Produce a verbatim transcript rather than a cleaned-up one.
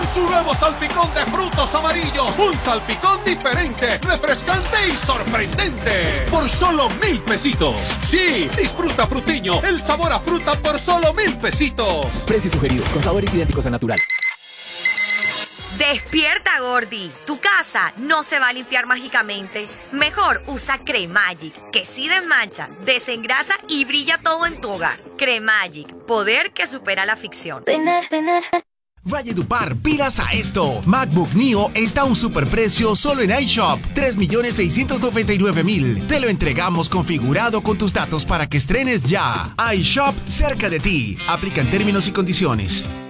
Su nuevo salpicón de frutos amarillos. Un salpicón diferente, refrescante y sorprendente. Por solo mil pesitos. Sí, disfruta Frutiño, el sabor a fruta por solo mil pesitos. Precio sugerido, con sabores idénticos a natural. ¡Despierta, Gordi! Tu casa no se va a limpiar mágicamente. Mejor usa Cremagic, que sí desmancha, desengrasa y brilla todo en tu hogar. Cremagic, poder que supera la ficción. Valledupar, pilas a esto. MacBook Neo está a un superprecio solo en iShop, tres millones seiscientos noventa y nueve mil. Te lo entregamos configurado con tus datos para que estrenes ya. iShop cerca de ti. Aplican términos y condiciones.